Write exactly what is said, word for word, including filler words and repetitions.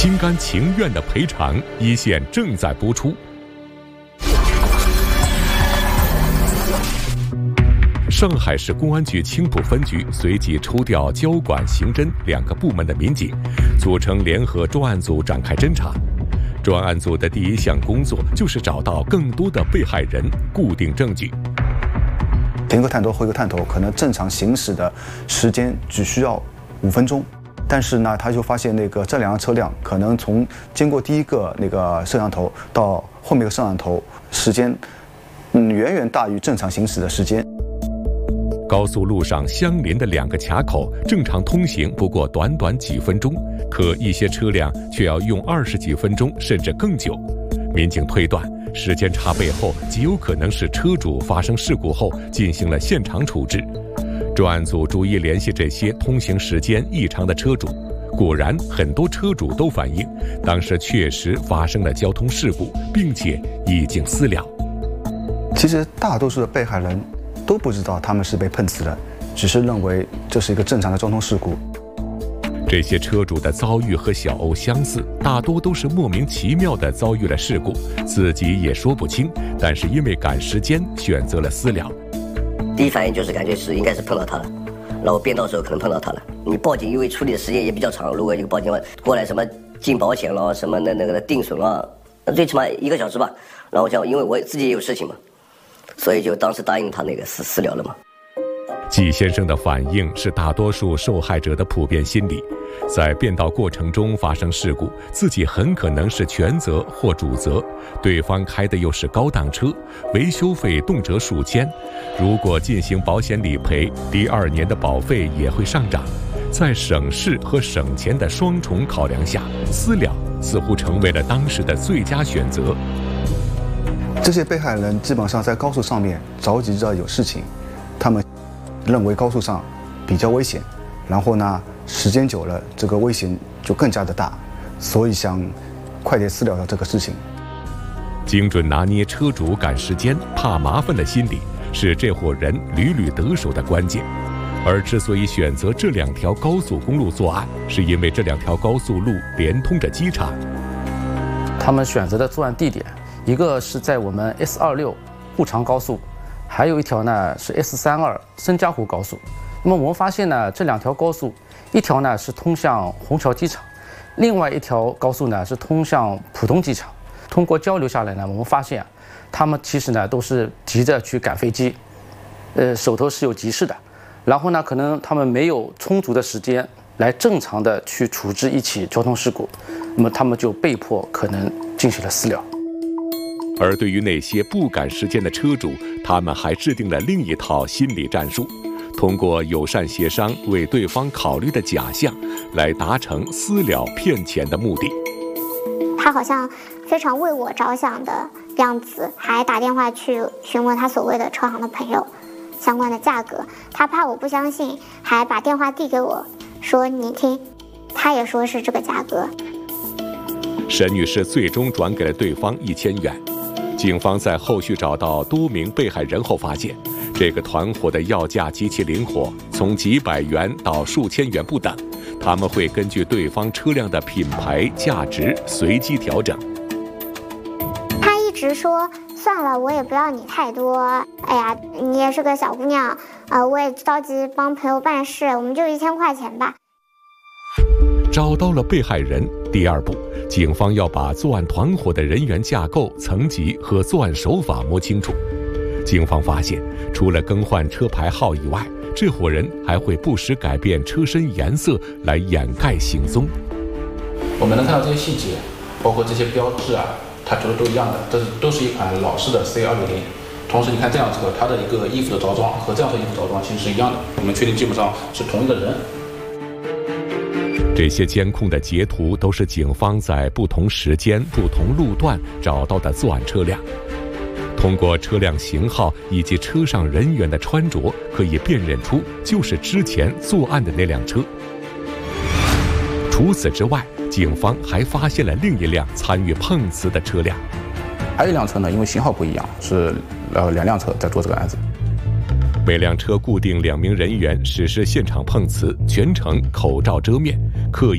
心甘情愿的赔偿，一线正在播出。上海市公安局青浦分局随即抽调交管、刑侦两个部门的民警，组成联合专案组展开侦查。专案组的第一项工作就是找到更多的被害人，固定证据。 前一个探头后一个探头，可能正常行驶的时间只需要五分钟。但是呢，他就发现那个这两辆车辆可能从经过第一个那个摄像头到后面的摄像头时间，嗯，远远大于正常行驶的时间。 高速路上相邻的两个卡口，正常通行不过短短几分钟，可一些车辆却要用二十几分钟甚至更久。民警推断，时间差背后极有可能是车主发生事故后进行了现场处置。专案组逐一联系这些通行时间异常的车主，果然很多车主都反映，当时确实发生了交通事故，并且已经私了。 其实大多数的被害人都不知道他们是被碰瓷的，只是认为这是一个正常的交通事故。 这些车主的遭遇和小欧相似，大多都是莫名其妙地遭遇了事故，自己也说不清，但是因为赶时间选择了私了。 第一反应就是感觉是应该是碰到他了，然后变道的时候可能碰到他了。你报警因为处理的时间也比较长，如果这个报警过来什么进保险了，什么那那个定损了，最起码一个小时吧。然后像因为我自己也有事情嘛，所以就当时答应他那个私私了了嘛。 季先生的反应是大多数受害者的普遍心理，在变道过程中发生事故，自己很可能是全责或主责，对方开的又是高档车，维修费动辄数千，如果进行保险理赔，第二年的保费也会上涨。在省事和省钱的双重考量下，私了似乎成为了当时的最佳选择。 这些被害人基本上在高速上面着急着有事情，他们认为高速上比较危险，然后呢时间久了这个危险就更加的大，所以想快点私了掉这个事情。 精准拿捏车主赶时间怕麻烦的心理，是这伙人屡屡得手的关键。而之所以选择这两条高速公路作案，是因为这两条高速路连通着机场。 他们选择的作案地点，一个是在我们 S 二六沪长高速，还有一条呢是 S 三二申嘉湖高速。那么我们发现呢，这两条高速，一条呢是通向虹桥机场，另外一条高速呢是通向浦东机场。通过交流下来呢，我们发现啊，他们其实呢都是急着去赶飞机，呃，手头是有急事的。然后呢，可能他们没有充足的时间来正常的去处置一起交通事故，那么他们就被迫可能进行了私了。 而对于那些不赶时间的车主，他们还制定了另一套心理战术，通过友善协商为对方考虑的假象，来达成私了骗钱的目的。 他好像非常为我着想的样子，还打电话去询问他所谓的车行的朋友相关的价格，他怕我不相信，还把电话递给我，说你听，他也说是这个价格。 沈女士最终转给了对方一千元。警方在后续找到多名被害人后发现，这个团伙的要价极其灵活，从几百元到数千元不等，他们会根据对方车辆的品牌、价值随机调整。 他一直说算了，我也不要你太多。哎呀，你也是个小姑娘，呃，我也着急帮朋友办事，我们就一千块钱吧。 找到了被害人，第二步，警方要把作案团伙的人员架构、层级和作案手法摸清楚。警方发现，除了更换车牌号以外，这伙人还会不时改变车身颜色来掩盖行踪。 我们能看到这些细节，包括这些标志啊，它全都都一样的，这是都是一款老式的 C 二六零。同时，你看这辆车，它的一个衣服的着装和这辆车衣服着装其实是一样的，我们确定基本上是同一个人。 这些监控的截图都是警方在不同时间、不同路段找到的作案车辆。通过车辆型号以及车上人员的穿着，可以辨认出就是之前作案的那辆车。除此之外，警方还发现了另一辆参与碰瓷的车辆。 还有一辆车呢，因为型号不一样，是呃两辆车在做这个案子。 每辆车固定两名人员实施现场碰瓷，全程口罩遮面，刻意